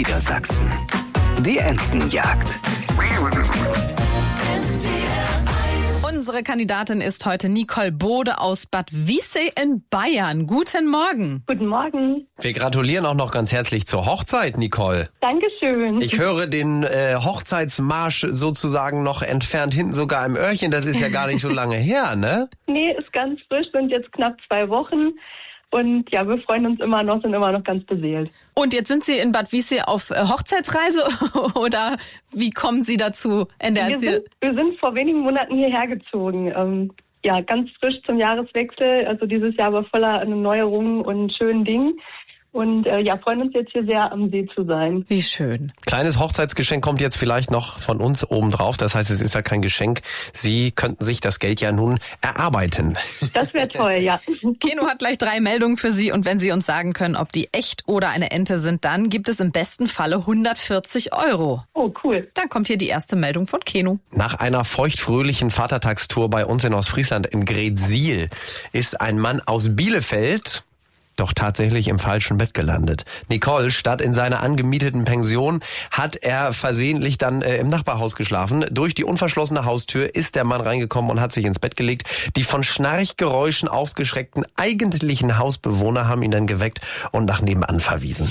Niedersachsen. Die Entenjagd. Unsere Kandidatin ist heute Nicole Bode aus Bad Wiessee in Bayern. Guten Morgen. Guten Morgen. Wir gratulieren auch noch ganz herzlich zur Hochzeit, Nicole. Dankeschön. Ich höre den Hochzeitsmarsch sozusagen noch entfernt hinten sogar im Öhrchen. Das ist ja gar nicht so lange her, ne? Nee, ist ganz frisch, sind jetzt knapp 2 Wochen. Und ja, wir freuen uns immer noch, sind immer noch ganz beseelt. Und jetzt sind Sie in Bad Wiessee auf Hochzeitsreise oder wie kommen Sie dazu? Wir sind vor wenigen Monaten hierher gezogen. Ja, ganz frisch zum Jahreswechsel. Also dieses Jahr war voller Neuerungen und schönen Dingen. Und ja, freuen uns jetzt hier sehr, am See zu sein. Wie schön. Kleines Hochzeitsgeschenk kommt jetzt vielleicht noch von uns obendrauf. Das heißt, es ist ja kein Geschenk. Sie könnten sich das Geld ja nun erarbeiten. Das wäre toll, ja. Keno hat gleich 3 Meldungen für Sie. Und wenn Sie uns sagen können, ob die echt oder eine Ente sind, dann gibt es im besten Falle 140 €. Oh, cool. Dann kommt hier die erste Meldung von Keno. Nach einer feuchtfröhlichen Vatertagstour bei uns in Ostfriesland in Greetsiel ist ein Mann aus Bielefeld doch tatsächlich im falschen Bett gelandet. Nicole, statt in seiner angemieteten Pension hat er versehentlich dann im Nachbarhaus geschlafen. Durch die unverschlossene Haustür ist der Mann reingekommen und hat sich ins Bett gelegt. Die von Schnarchgeräuschen aufgeschreckten eigentlichen Hausbewohner haben ihn dann geweckt und nach nebenan verwiesen.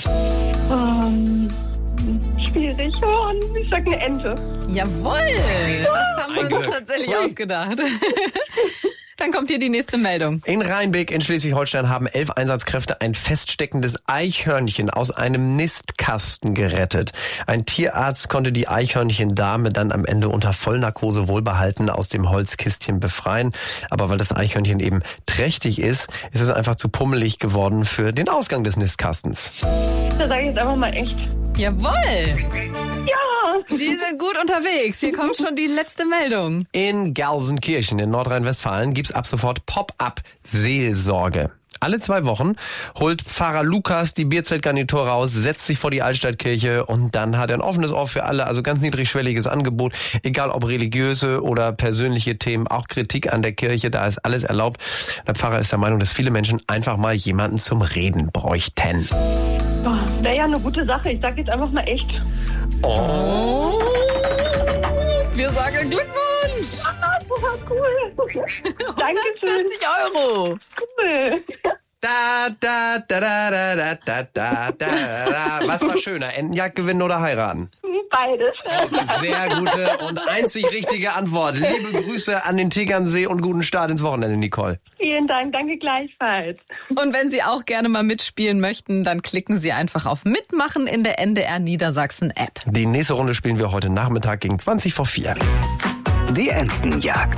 Schwierig. Ich sag eine Ente. Jawohl, das haben wir uns tatsächlich ausgedacht. Dann kommt hier die nächste Meldung. In Rheinbeck in Schleswig-Holstein haben 11 Einsatzkräfte ein feststeckendes Eichhörnchen aus einem Nistkasten gerettet. Ein Tierarzt konnte die Eichhörnchendame dann am Ende unter Vollnarkose wohlbehalten aus dem Holzkistchen befreien. Aber weil das Eichhörnchen eben trächtig ist, ist es einfach zu pummelig geworden für den Ausgang des Nistkastens. Da sage ich jetzt einfach mal echt. Jawohl! Ja! Sie sind gut unterwegs. Hier kommt schon die letzte Meldung. In Gelsenkirchen in Nordrhein-Westfalen gibt's ab sofort Pop-up-Seelsorge. Alle 2 Wochen holt Pfarrer Lukas die Bierzeltgarnitur raus, setzt sich vor die Altstadtkirche und dann hat er ein offenes Ohr für alle, also ganz niedrigschwelliges Angebot, egal ob religiöse oder persönliche Themen, auch Kritik an der Kirche, da ist alles erlaubt. Der Pfarrer ist der Meinung, dass viele Menschen einfach mal jemanden zum Reden bräuchten. Wäre ja eine gute Sache, ich sag jetzt einfach mal echt. Oh, wir sagen Glückwunsch! Cool. Dankeschön. 140 €. Cool. Da, da, da, da, da, da, da, da. Was war schöner, Entenjagd gewinnen oder heiraten? Beides. Sehr gute und einzig richtige Antwort. Liebe Grüße an den Tegernsee und guten Start ins Wochenende, Nicole. Vielen Dank, danke gleichfalls. Und wenn Sie auch gerne mal mitspielen möchten, dann klicken Sie einfach auf Mitmachen in der NDR Niedersachsen App. Die nächste Runde spielen wir heute Nachmittag gegen 4:20. Die Entenjagd.